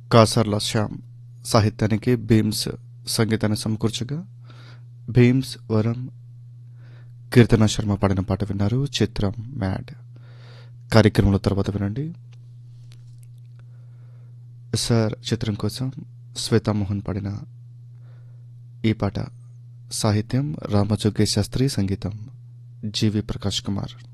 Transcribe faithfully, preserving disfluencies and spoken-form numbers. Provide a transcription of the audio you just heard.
కాసర్ల శ్యామ్ సాహిత్యానికి భీమ్స్ సంగీతాన్ని సమకూర్చగా భీమ్స్ వరం కీర్తన శర్మ పాడిన పాట విన్నారు. చిత్రం మ్యాడ్. కార్యక్రమంలో తర్వాత వినండి. సార్ చిత్రం కోసం శ్వేతామోహన్ పాడిన ఈ పాట. సాహిత్యం రామజోగే శాస్త్రి, సంగీతం జీవి ప్రకాష్ కుమార్.